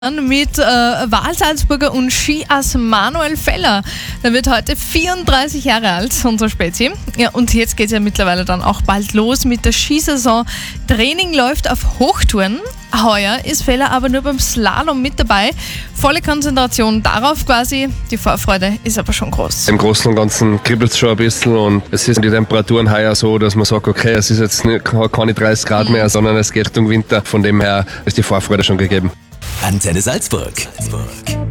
Mit Wahlsalzburger und Skiass Manuel Feller. Der wird heute 34 Jahre alt, unser Spezi. Ja, und jetzt geht es ja mittlerweile dann auch bald los mit der Skisaison. Training läuft auf Hochtouren. Heuer ist Feller aber nur beim Slalom mit dabei. Volle Konzentration darauf quasi. Die Vorfreude ist aber schon groß. Im Großen und Ganzen kribbelt es schon ein bisschen und es sind die Temperaturen heuer so, dass man sagt, okay, es ist jetzt keine 30 Grad mehr, sondern es geht Richtung Winter. Von dem her ist die Vorfreude schon gegeben. Antenne Salzburg.